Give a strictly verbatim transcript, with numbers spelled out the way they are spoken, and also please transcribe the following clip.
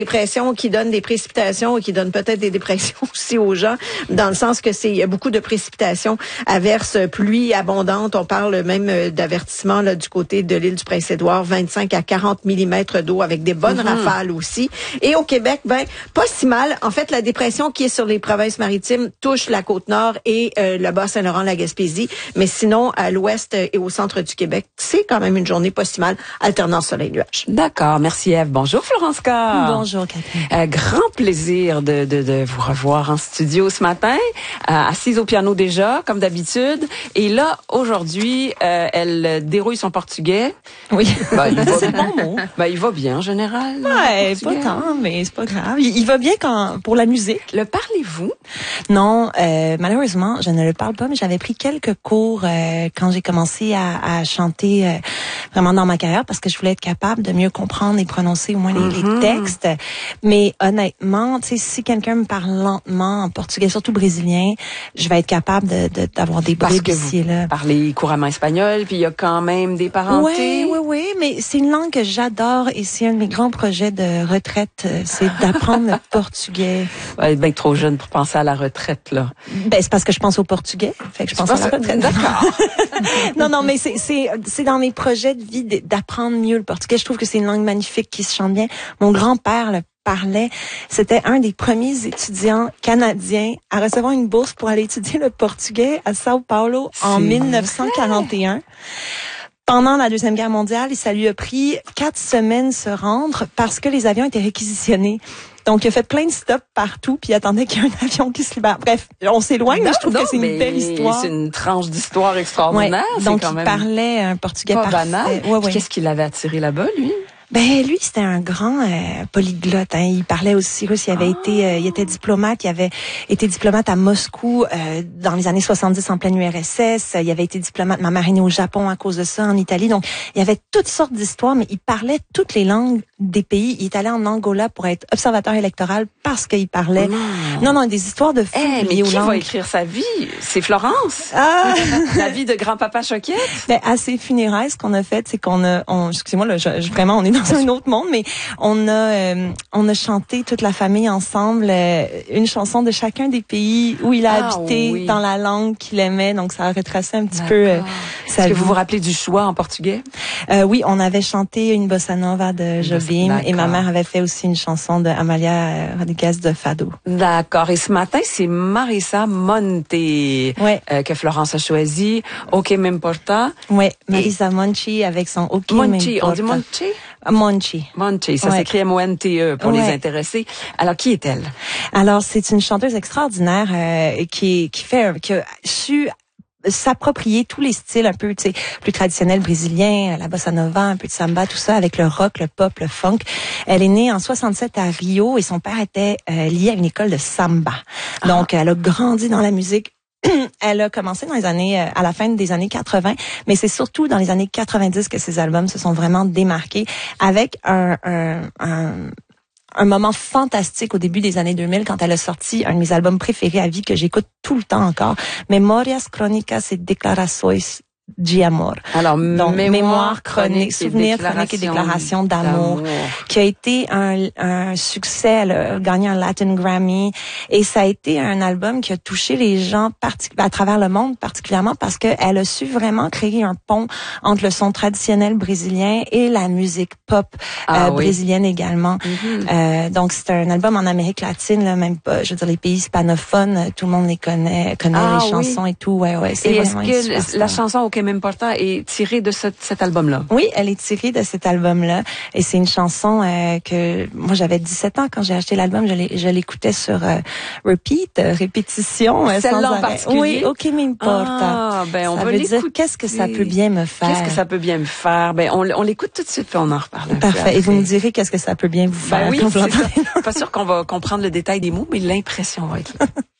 dépression qui donne des précipitations et qui donne peut-être des dépressions aussi aux gens, dans le sens que c'est il y a beaucoup de précipitations, averses, pluie abondante. On parle même d'avertissement là du côté de l'île du Prince-Édouard, vingt-cinq à quarante millimètres d'eau avec des bonnes mm-hmm. rafales aussi. Et au Québec, ben pas si mal. En fait, la dépression qui est sur les provinces maritimes touche la Côte-Nord et euh, le Bas-Saint-Laurent, la Gaspésie, mais sinon à l'ouest et au centre du Québec, c'est quand même une journée pas si mal, alternance soleil-nuage. D'accord, merci Ève. Bonjour Florence Carr. Bonjour. Bonjour Catherine. Euh, grand plaisir de, de, de vous revoir en studio ce matin, euh, assise au piano déjà, comme d'habitude. Et là, aujourd'hui, euh, elle dérouille son portugais. Oui, ben, il va, c'est bon mot. Ben, il va bien en général. Ouais, pas tant, mais c'est pas grave. Il, il va bien quand pour la musique. Le parlez-vous? Non, euh, malheureusement, je ne le parle pas, mais j'avais pris quelques cours euh, quand j'ai commencé à, à chanter euh, vraiment dans ma carrière parce que je voulais être capable de mieux comprendre et prononcer au moins les, mm-hmm. les textes. Mais honnêtement, tu sais, si quelqu'un me parle lentement en portugais, surtout brésilien, je vais être capable de, de d'avoir des bribes ici et là. Parler couramment espagnol, puis il y a quand même des parentés. Oui, oui, oui, mais c'est une langue que j'adore et c'est un de mes grands projets de retraite, c'est d'apprendre le portugais. Ouais, ben trop jeune pour penser à la retraite là. Ben c'est parce que je pense au portugais, fait que je pense à la retraite. D'accord. non, non, mais c'est c'est c'est dans mes projets de vie d'apprendre mieux le portugais. Je trouve que c'est une langue magnifique qui se chante bien. Mon grand-père le parlait. C'était un des premiers étudiants canadiens à recevoir une bourse pour aller étudier le portugais à Sao Paulo en dix-neuf cent quarante et un. Pendant la Deuxième Guerre mondiale, ça lui a pris quatre semaines se rendre parce que les avions étaient réquisitionnés. Donc, il a fait plein de stops partout, puis il attendait qu'il y ait un avion qui se libère. Bref, on s'éloigne, mais je trouve non, que c'est une belle histoire. C'est une tranche d'histoire extraordinaire. Ouais, donc, quand il même parlait un portugais pas parfait. banal. Ouais, ouais. Qu'est-ce qui l'avait attiré là-bas, lui? Ben lui c'était un grand euh, polyglotte. Hein. Il parlait aussi russe. Il avait ah. été, euh, il était diplomate. Il avait été diplomate à Moscou euh, dans les années soixante-dix en pleine U R S S. Il avait été diplomate. Ma mère est née au Japon à cause de ça, en Italie. Donc il y avait toutes sortes d'histoires, mais il parlait toutes les langues des pays. Il est allé en Angola pour être observateur électoral parce qu'il parlait. Oh. Non, non, des histoires de fou. Hey, mais qui langues. Va écrire sa vie? C'est Florence. Ah. La vie de grand-papa Choquette. Ben à ses funérailles, ce qu'on a fait, c'est qu'on a, on, excusez-moi, là, je, je, vraiment, on est dans un autre monde, mais on a euh, on a chanté toute la famille ensemble euh, une chanson de chacun des pays où il a ah, habité oui. dans la langue qu'il aimait, donc ça a retracé un petit D'accord. peu euh, sa Est-ce que vie. vous vous rappelez du choix en portugais? Euh, oui, on avait chanté une bossa nova de Jobim et ma mère avait fait aussi une chanson de Amalia Rodriguez de Fado. D'accord. Et ce matin, c'est Marisa Monte ouais. euh, que Florence a choisi. Ok, m'importa. Oui, Marisa et... Monchi avec son Ok Monchi. On dit Monchi? Monchi. Monchi, ça ouais. s'écrit M O N T E pour ouais. les intéressés. Alors, qui est-elle? Alors, c'est une chanteuse extraordinaire euh, qui qui fait qui a su s'approprier tous les styles un peu, tu sais, plus traditionnels brésiliens, la bossa nova, un peu de samba, tout ça, avec le rock, le pop, le funk. Elle est née en soixante-sept à Rio et son père était euh, lié à une école de samba. Donc, ah. elle a grandi dans la musique. Elle a commencé dans les années, à la fin des années quatre-vingts, mais c'est surtout dans les années quatre-vingt-dix que ses albums se sont vraiment démarqués avec un, un, un un moment fantastique au début des années deux mille quand elle a sorti un de mes albums préférés à vie que j'écoute tout le temps encore, Memorias Crónicas et Declarações de Amor. Alors, donc mémoire, mémoire chronique, souvenirs, chroniques et déclarations d'amour, d'amour, qui a été un, un succès. Elle a gagné un Latin Grammy et ça a été un album qui a touché les gens partic- à travers le monde, particulièrement parce que elle a su vraiment créer un pont entre le son traditionnel brésilien et la musique pop ah, euh, oui. brésilienne également. Mm-hmm. Euh, donc c'est un album en Amérique latine, là, même pas, je veux dire les pays hispanophones, tout le monde les connaît, connaît ah, les chansons oui. et tout. Ouais, ouais. C'est et vraiment est-ce que la chanson OK M'importa est tirée de ce, cet album-là? Oui, elle est tirée de cet album-là. Et c'est une chanson euh, que moi j'avais dix-sept ans quand j'ai acheté l'album. Je, l'ai, je l'écoutais sur euh, repeat, euh, répétition. Euh, Celle-là sans en particulier? Oui, OK M'importa. Ah, ben on ça va veut l'écouter. dire qu'est-ce que ça peut bien me faire. Qu'est-ce que ça peut bien me faire? Ben on, on l'écoute tout de suite puis on en reparle. Parfait. Et vous me direz qu'est-ce que ça peut bien vous faire. Ben oui, c'est ça. Pas sûr qu'on va comprendre le détail des mots, mais l'impression va être là.